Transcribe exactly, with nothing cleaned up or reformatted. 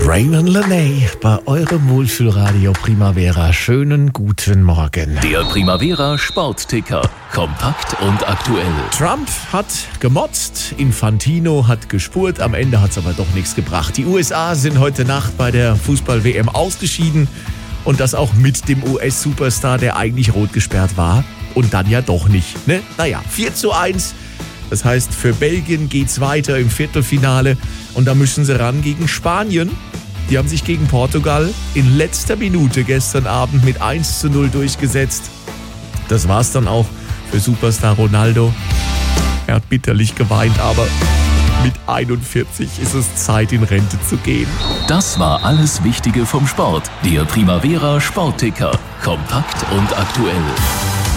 Raymond Laney bei eurem Wohlfühlradio Primavera. Schönen guten Morgen. Der Primavera Sportticker. Kompakt und aktuell. Trump hat gemotzt, Infantino hat gespurt, am Ende hat es aber doch nichts gebracht. Die U S A sind heute Nacht bei der Fußball-W M ausgeschieden und das auch mit dem U S-Superstar, der eigentlich rot gesperrt war und dann ja doch nicht. Ne? Naja, vier zu eins. Das heißt, für Belgien geht's weiter im Viertelfinale und da müssen sie ran gegen Spanien. Die haben sich gegen Portugal in letzter Minute gestern Abend mit eins zu null durchgesetzt. Das war's dann auch für Superstar Ronaldo. Er hat bitterlich geweint, aber mit einundvierzig ist es Zeit, in Rente zu gehen. Das war alles Wichtige vom Sport. Der Primavera Sportticker. Kompakt und aktuell.